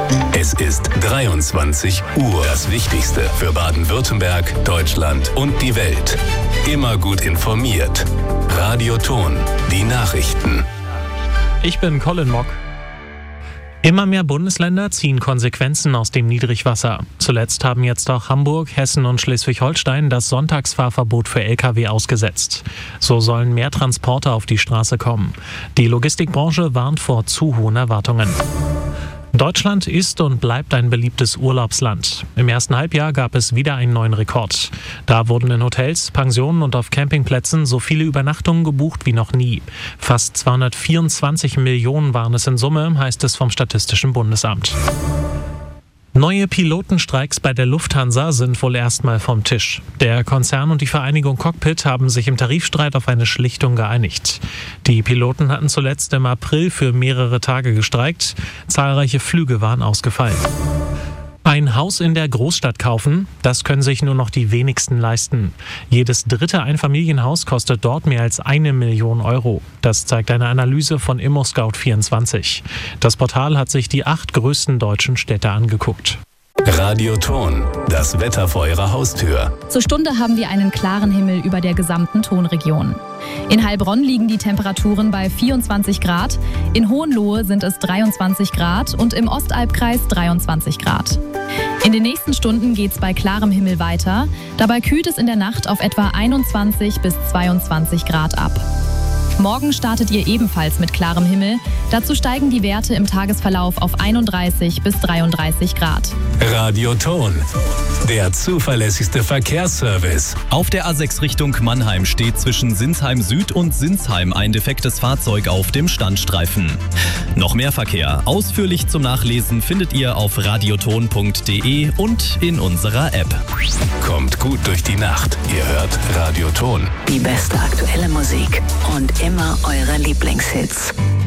Es ist 23 Uhr. Das Wichtigste für Baden-Württemberg, Deutschland und die Welt. Immer gut informiert. Radio Ton, die Nachrichten. Ich bin Colin Mock. Immer mehr Bundesländer ziehen Konsequenzen aus dem Niedrigwasser. Zuletzt haben jetzt auch Hamburg, Hessen und Schleswig-Holstein das Sonntagsfahrverbot für Lkw ausgesetzt. So sollen mehr Transporter auf die Straße kommen. Die Logistikbranche warnt vor zu hohen Erwartungen. Deutschland ist und bleibt ein beliebtes Urlaubsland. Im ersten Halbjahr gab es wieder einen neuen Rekord. Da wurden in Hotels, Pensionen und auf Campingplätzen so viele Übernachtungen gebucht wie noch nie. Fast 224 Millionen waren es in Summe, heißt es vom Statistischen Bundesamt. Neue Pilotenstreiks bei der Lufthansa sind wohl erstmal vom Tisch. Der Konzern und die Vereinigung Cockpit haben sich im Tarifstreit auf eine Schlichtung geeinigt. Die Piloten hatten zuletzt im April für mehrere Tage gestreikt. Zahlreiche Flüge waren ausgefallen. Ein Haus in der Großstadt kaufen, das können sich nur noch die wenigsten leisten. Jedes dritte Einfamilienhaus kostet dort mehr als 1 Million Euro. Das zeigt eine Analyse von ImmoScout24. Das Portal hat sich die 8 größten deutschen Städte angeguckt. Radio Ton, das Wetter vor Ihrer Haustür. Zur Stunde haben wir einen klaren Himmel über der gesamten Tonregion. In Heilbronn liegen die Temperaturen bei 24 Grad, in Hohenlohe sind es 23 Grad und im Ostalbkreis 23 Grad. In den nächsten Stunden geht es bei klarem Himmel weiter. Dabei kühlt es in der Nacht auf etwa 21 bis 22 Grad ab. Morgen startet ihr ebenfalls mit klarem Himmel. Dazu steigen die Werte im Tagesverlauf auf 31 bis 33 Grad. Radio Ton, der zuverlässigste Verkehrsservice. Auf der A6 Richtung Mannheim steht zwischen Sinsheim Süd und Sinsheim ein defektes Fahrzeug auf dem Standstreifen. Noch mehr Verkehr, ausführlich zum Nachlesen, findet ihr auf radioton.de und in unserer App. Kommt gut durch die Nacht. Ihr hört Radio Ton. Die beste aktuelle Musik und immer eure Lieblingshits.